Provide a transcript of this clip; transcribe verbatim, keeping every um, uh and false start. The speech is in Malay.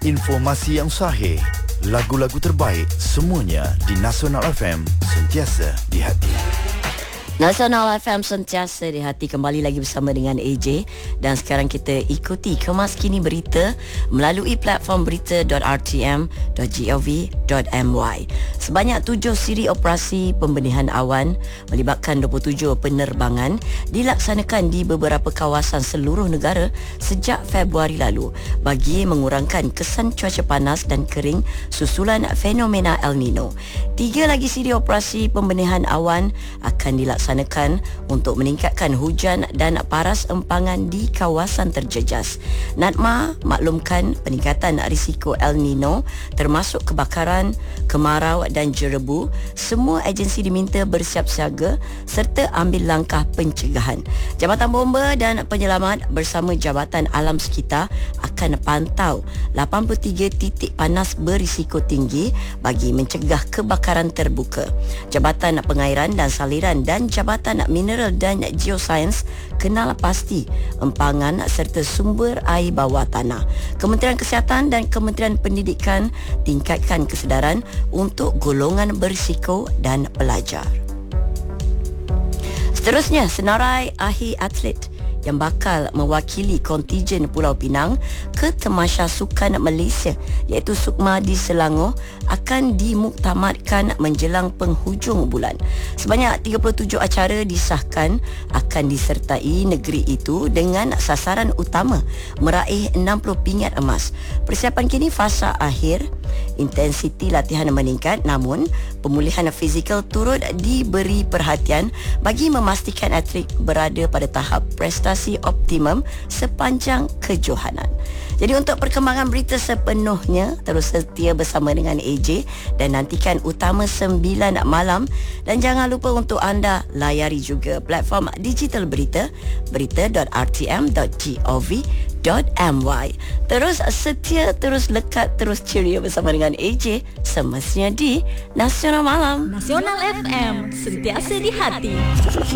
Informasi yang sahih, lagu-lagu terbaik, semuanya di Nasional F M, sentiasa di hati. Nasional F M sentiasa di hati, kembali lagi bersama dengan A J, dan sekarang kita ikuti kemas kini berita melalui platform berita dot r t m dot gov dot m y. Sebanyak tujuh siri operasi pembenihan awan melibatkan dua puluh tujuh penerbangan dilaksanakan di beberapa kawasan seluruh negara sejak Februari lalu bagi mengurangkan kesan cuaca panas dan kering susulan fenomena El Nino. Tiga lagi siri operasi pembenihan awan akan dilaksanakan untuk meningkatkan hujan dan paras empangan di kawasan terjejas. NADMA maklumkan peningkatan risiko El Nino termasuk kebakaran, kemarau dan jerebu. Semua agensi diminta bersiap siaga serta ambil langkah pencegahan. Jabatan Bomba dan Penyelamat bersama Jabatan Alam Sekitar akan pantau lapan puluh tiga titik panas berisiko tinggi bagi mencegah kebakaran terbuka. Jabatan Pengairan dan Saliran dan Jabatan Mineral dan Geosains kenal pasti empangan serta sumber air bawah tanah. Kementerian Kesihatan dan Kementerian Pendidikan tingkatkan kesedaran untuk golongan berisiko dan pelajar. Seterusnya, senarai akhir atlet yang bakal mewakili kontijen Pulau Pinang ke Tamasya Sukan Malaysia iaitu SUKMA di Selangor akan dimuktamadkan menjelang penghujung bulan. Sebanyak tiga puluh tujuh acara disahkan akan disertai negeri itu dengan sasaran utama meraih enam puluh pingat emas. Persiapan kini fasa akhir, intensiti latihan meningkat, namun pemulihan fizikal turut diberi perhatian bagi memastikan atlet berada pada tahap prestasi optimum sepanjang kejohanan. Jadi untuk perkembangan berita sepenuhnya, terus setia bersama dengan A J dan nantikan Utama sembilan malam, dan jangan lupa untuk anda layari juga platform digital berita berita dot r t m dot gov dot m y. Terus setia, terus lekat, terus ceria bersama dengan A J semestinya di Nasional Malam. Nasional F M, sentiasa di hati.